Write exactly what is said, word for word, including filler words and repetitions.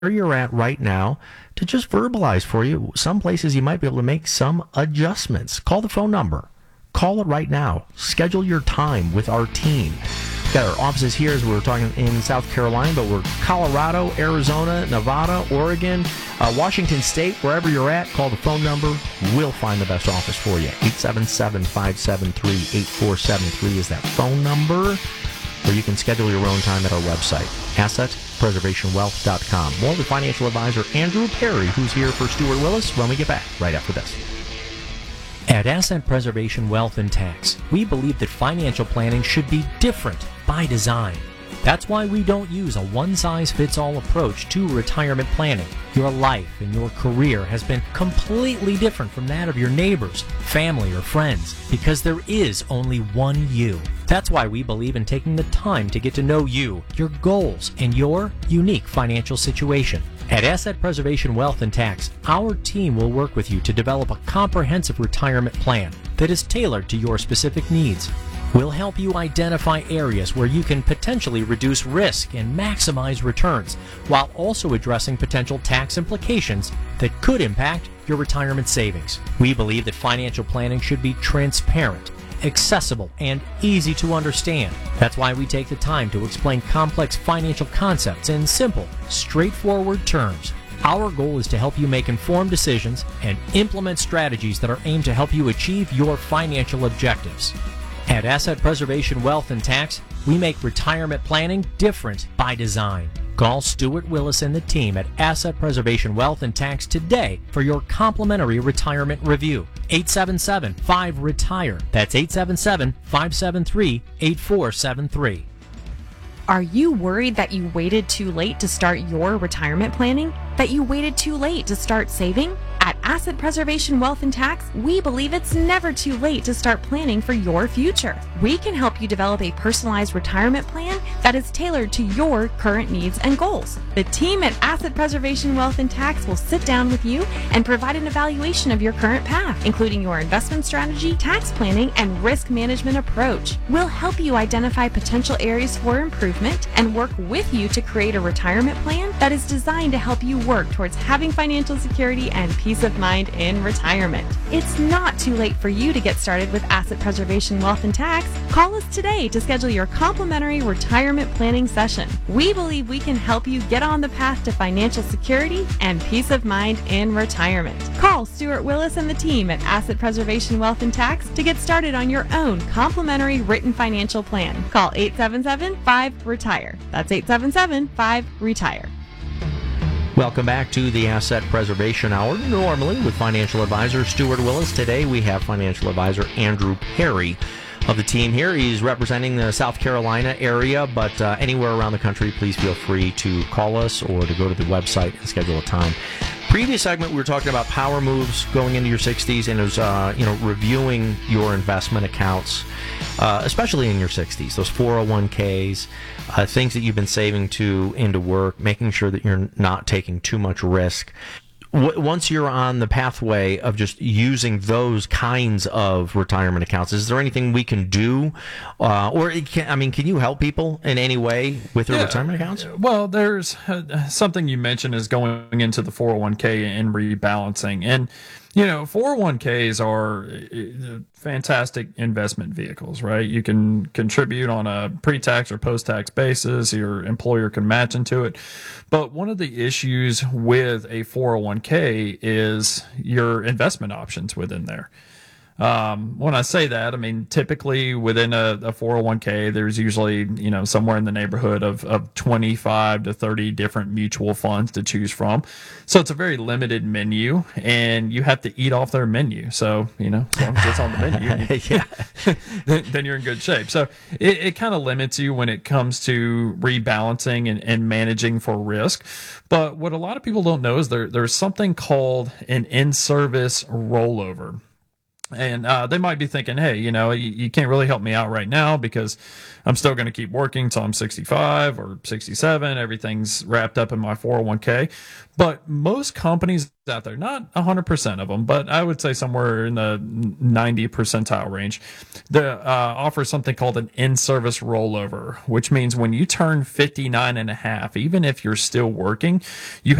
where you're at right now to just verbalize for you. Some places you might be able to make some adjustments. Call the phone number. Call it right now. Schedule your time with our team. We've got our offices here, as we were talking, in South Carolina, but we're Colorado, Arizona, Nevada, Oregon, uh, Washington State, wherever you're at. Call the phone number. We'll find the best office for you. eight seven seven, five seven three, eight four seven three is that phone number, or you can schedule your own time at our website, asset preservation wealth dot com. More with financial advisor Andrew Perry, who's here for Stuart Willis, when we get back right after this. At Asset Preservation Wealth and Tax, we believe that financial planning should be different by design. That's why we don't use a one-size-fits-all approach to retirement planning. Your life and your career has been completely different from that of your neighbors, family, or friends, because there is only one you. That's why we believe in taking the time to get to know you, your goals, and your unique financial situation. At Asset Preservation Wealth and Tax, our team will work with you to develop a comprehensive retirement plan that is tailored to your specific needs. We'll help you identify areas where you can potentially reduce risk and maximize returns, while also addressing potential tax implications that could impact your retirement savings. We believe that financial planning should be transparent, accessible, and easy to understand. That's why we take the time to explain complex financial concepts in simple, straightforward terms. Our goal is to help you make informed decisions and implement strategies that are aimed to help you achieve your financial objectives. At Asset Preservation Wealth and Tax, we make retirement planning different by design. Call Stuart Willis and the team at Asset Preservation Wealth and Tax today for your complimentary retirement review. eight seven seven, five, RETIRE. That's eight seven seven, five seven three, eight four seven three. Are you worried that you waited too late to start your retirement planning? That you waited too late to start saving? At Asset Preservation Wealth and Tax, we believe it's never too late to start planning for your future. We can help you develop a personalized retirement plan that is tailored to your current needs and goals. The team at Asset Preservation Wealth and Tax will sit down with you and provide an evaluation of your current path, including your investment strategy, tax planning, and risk management approach. We'll help you identify potential areas for improvement and work with you to create a retirement plan that is designed to help you work towards having financial security and peace of mind in retirement. It's not too late for you to get started with Asset Preservation Wealth and Tax. Call us today to schedule your complimentary retirement planning session. We believe we can help you get on the path to financial security and peace of mind in retirement. Call Stuart Willis and the team at Asset Preservation Wealth and Tax to get started on your own complimentary written financial plan. Call eight seven seven, five, RETIRE. That's eight seven seven, five, RETIRE. Welcome back to the Asset Preservation Hour, normally with financial advisor Stuart Willis. Today we have financial advisor Andrew Perry of the team here. He's representing the South Carolina area, but uh, anywhere around the country, please feel free to call us or to go to the website and schedule a time. Previous segment, we were talking about power moves going into your sixties, and it was uh, you know reviewing your investment accounts, uh, especially in your sixties, those four oh one k's, uh, things that you've been saving to into work, making sure that you're not taking too much risk. W- once you're on the pathway of just using those kinds of retirement accounts, is there anything we can do, uh, or it can, I mean, can you help people in any way with their yeah, retirement accounts? Well, there's uh, something you mentioned is going into the four oh one k and rebalancing, and you know, four oh one k's are uh, fantastic investment vehicles, right? You can contribute on a pre-tax or post-tax basis. Your employer can match into it. But one of the issues with a four oh one k is your investment options within there. Um, when I say that, I mean, typically within a, a four oh one k, there's usually, you know, somewhere in the neighborhood of, of twenty-five to thirty different mutual funds to choose from. So it's a very limited menu, and you have to eat off their menu. So, you know, as long as it's on the menu, yeah. then, then you're in good shape. So it, it kind of limits you when it comes to rebalancing and, and managing for risk. But what a lot of people don't know is there there's something called an in-service rollover. And uh, they might be thinking, hey, you know, you, you can't really help me out right now because I'm still going to keep working till I'm sixty-five or sixty-seven. Everything's wrapped up in my four oh one k. But most companies out there, not one hundred percent of them, but I would say somewhere in the ninety percentile range, they uh, offer something called an in-service rollover, which means when you turn fifty-nine and a half, even if you're still working, you